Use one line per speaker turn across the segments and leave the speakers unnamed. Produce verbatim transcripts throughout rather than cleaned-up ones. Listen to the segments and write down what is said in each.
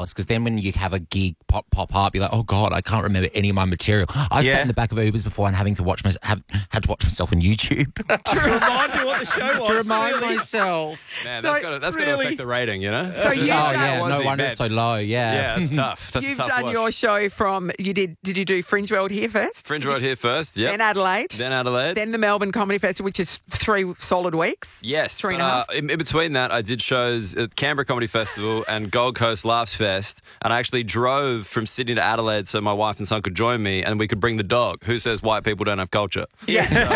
jealous because then when you have a gig pop pop up, you're like, oh God, I can't remember any of my material. I
Yeah.
sat in the back of Ubers before and having to watch my, have, had to watch myself on YouTube
To remind you what the show was.
to remind
really.
myself.
Man,
So,
that's got to that's got to
really?
affect the rating, you know.
So you've
Oh
done,
yeah,
was
no
he,
wonder
man?
it's so low. Yeah,
Yeah, that's tough. That's a
you've
tough
done
watch.
your show from, you did, did you do Fringe World here first?
Fringe World here first. Yeah.
Then Adelaide.
Then Adelaide.
Then the Melbourne Comedy Festival, which is three solid weeks.
Yes,
Three and
but,
a half.
uh, in, in between that, I did shows at Canberra Comedy Festival and Gold Coast Laughs Fest, and I actually drove from Sydney to Adelaide so my wife and son could join me, and we could bring the dog. Who says white people don't have culture?
Yeah.
So,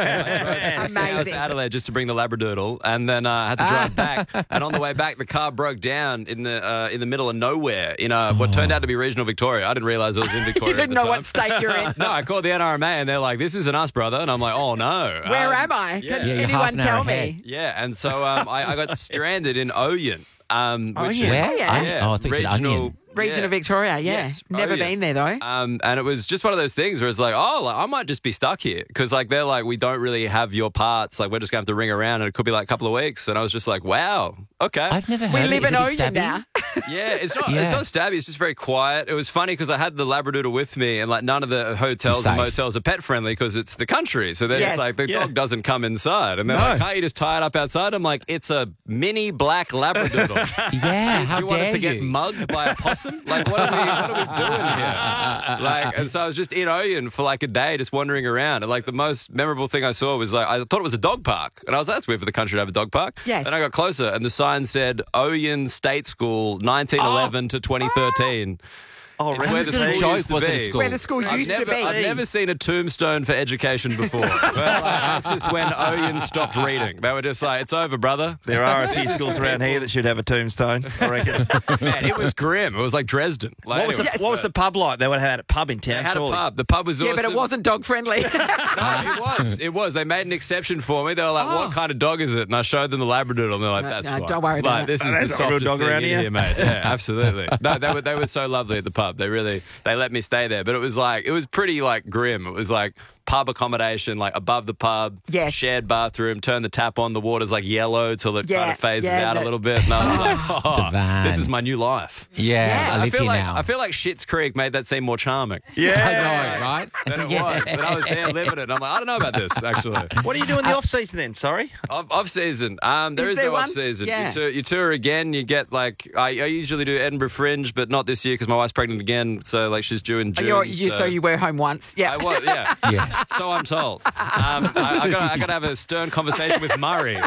I drove six hours
Amazing.
to Adelaide just to bring the Labradoodle, and then uh, I had to drive back. And on the way back, the car broke down in the uh, in the middle of nowhere in uh, what turned out to be regional Victoria. I didn't realise it was in Victoria.
You didn't
at the
know
time.
what state you're in.
No, I called the N R M A and they're like, "This isn't us, brother," and I'm like, "Oh no,
Where
Um,
am I?
yeah.
Can
Yeah, you're half
anyone
an hour
tell
ahead.
me?
Yeah, and so um, I, I got stranded in Oyen. Um, which
Oyen.
is-
Where?
yeah.
Onion? Oh, I think you said
regional,
onion.
Region
yeah.
of Victoria, yeah.
Yes,
Never
Oyen.
been there though.
Um, and it was just one of those things where it's like, oh, like, I might just be stuck here because like they're like, we don't really have your parts. Like we're just going to have to ring around, and it could be like a couple of weeks. And I was just like, wow, okay.
I've never
We
heard.
live
of
in
it. Is
Oyen
it stabby?
now.
Yeah, it's not
Yeah.
it's not stabby. It's just very quiet. It was funny because I had the Labradoodle with me, and like none of the hotels and
Safe.
motels are pet friendly because it's the country. So they're
Yes.
just like the
Yeah.
dog doesn't come inside, and they're
No.
like, can't you just tie it up outside? I'm like, it's a mini black Labradoodle.
Yeah, how
Do you want
dare
it to get
you?
mugged by a possum? Like, what are we, what are we doing here? Like, and so I was just in Oyen for like a day, just wandering around. And like the most memorable thing I saw was like, I thought it was a dog park. And I was like, that's weird for the country to have a dog park.
Yes.
And I got closer and the sign said Oyen State School, nineteen eleven to twenty thirteen.
Oh,
It's
rest
where
in
the
Just a
peace.
school
joke,
used to
was it,
be.
a school?
Where the school
I've
used
never,
to be.
I've never seen a tombstone for education before. Well, like, that's just when Oyen stopped reading. They were just like, it's over, brother.
There are a few schools around here that should have a tombstone, I reckon.
Man, it was grim. It was like Dresden. Like,
What was, the,
anyway,
what was the pub like? They would have had a pub in
They
town,
had a
surely.
pub. The pub was
Yeah,
awesome.
but it wasn't dog friendly.
No, it was. It was. They made an exception for me. They were like, "What kind of dog is it?" And I showed them the Labradoodle, and they're like,
No,
"That's
no,
fine.
don't worry about
like,
it.
This is
Oh,
the
that's not a real
softest
dog
thing
around
in
here.
here, mate." Yeah, absolutely. No, they were they were so lovely at the pub. They really they let me stay there, but it was like it was pretty like grim. It was like pub accommodation, like above the pub,
Yes.
shared bathroom. Turn the tap on, the water's like yellow till it
Yeah,
kind of phases
yeah,
out
that-
a little bit, and I was like, "Oh,
Divine.
this is my new life."
Yeah,
Yeah,
I
I
live
feel
here
like
now.
I feel like Schitt's Creek made that seem more charming.
Yeah.
I know, right?
Than it
Yeah.
was. But I was there living it. And I'm like, I don't know about this, actually.
What do you do in the off season then? Sorry.
Off, off season. Um, there
Is
is,
there
no
one?
off season.
Yeah.
You, tour, you tour again. You get like I, I usually do Edinburgh Fringe, but not this year because my wife's pregnant again. So like she's due in June.
You're, you, so you were home once. Yeah.
I was, yeah.
Yeah.
So I'm told. Um, I, I got I got to have a stern conversation with Murray. You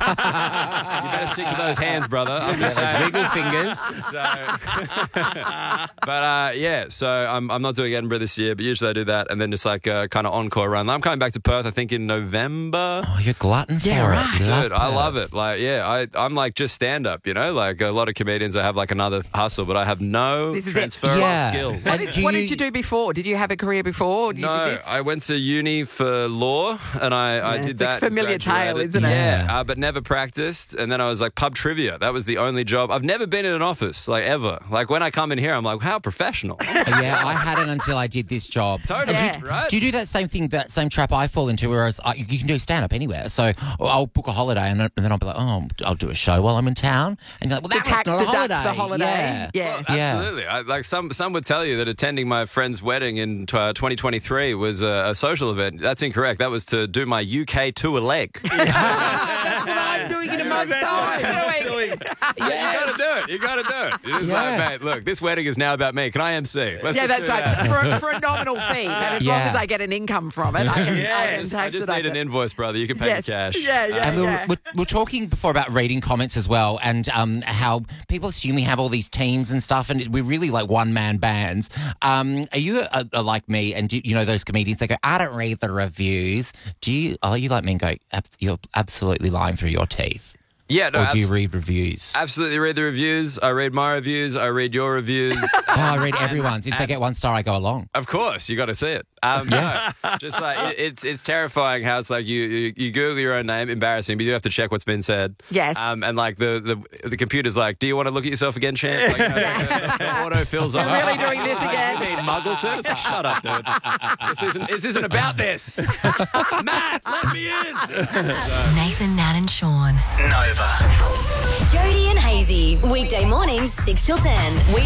better stick to those hands, brother. I'm just saying.
Wiggle fingers.
So, but uh, yeah, so I'm I'm not doing Edinburgh this year, but usually I do that, and then just like a kind of encore run. I'm coming back to Perth, I think, in November.
Oh, you're glutton for
Yeah,
it.
right.
You
Dude, I
Perth.
love it. Like, yeah, I, I'm like just stand up, you know? Like a lot of comedians, I have like another hustle, but I have no
This is it.
transferable
Yeah.
skills.
What,
And
did,
do
what
you-
did you do before? Did you have a career before? Did you do
No,
this?
I went to uni for law, and I, I
Yeah,
did
it's a
that.
familiar tale,
graduated.
isn't it?
Yeah.
Uh, but never practiced. And then I was like pub trivia. That was the only job. I've never been in an office, like ever. Like when I come in here, I'm like, how professional.
Yeah, I hadn't until I did this job.
Totally,
Yeah.
right?
Do you do that same thing, that same trap I fall into, whereas I, you can do stand-up anywhere? So I'll book a holiday and then and then I'll be like, oh, I'll do a show while I'm in town. And you're like, well,
To
that
tax
was not a
deduct
holiday.
the holiday.
Yeah.
Yeah.
Well,
Yeah.
absolutely. I, like some, some would tell you that attending my friend's wedding in uh, twenty twenty-three was a, a social event. That's incorrect. That was to do my U K tour leg.
That's what I'm doing in a month's time.
Doing.
You got to do it. You got to do it. You're just
Yeah.
like, mate, look, this wedding is now about me. Can I M C? Let's
Yeah,
just
that's
do
right.
that.
For, for a nominal fee. And as long
Yeah.
as I get an income from it, I can, I can
Yes.
tax
I just
it
need
up.
an invoice, brother. You can pay
Yes.
me cash.
Yeah, yeah,
And we were,
yeah.
we're, we're talking before about reading comments as well, and um, how people assume we have all these teams and stuff, and we're really like one-man bands. Um, are you uh uh like me, and do, you know those comedians that go, I don't read the reviews? Do you? Are you like me and go, Ab- you're absolutely lying through your teeth?
Yeah, no,
Or do you
abs-
read reviews?
absolutely read the reviews. I read my reviews. I read your reviews.
Oh, I read everyone's. If they get one star, I go along.
Of course, you got to see it. Um, no, just like it, it's it's terrifying how it's like you, you you Google your own name, embarrassing, but you do have to check what's been said.
Yes.
Um, and like the, the the computer's like, do you want to look at yourself again, champ? Like, you know, the, the auto fills on.
You're really doing this again?
You mean Muggleton? It's like, shut up, dude. This isn't this isn't about this. Matt, let me in.
Nathan, Nat, and Sean.
Nova.
Jody and Hazy. Weekday mornings, six till ten. We